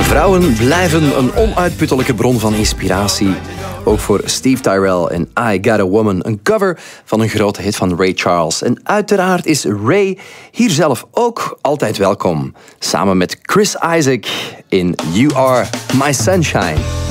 Vrouwen blijven een onuitputtelijke bron van inspiratie. Ook voor Steve Tyrell en I Got a Woman, een cover van een grote hit van Ray Charles. En uiteraard is Ray hier zelf ook altijd welkom. Samen met Chris Isaak in You Are My Sunshine.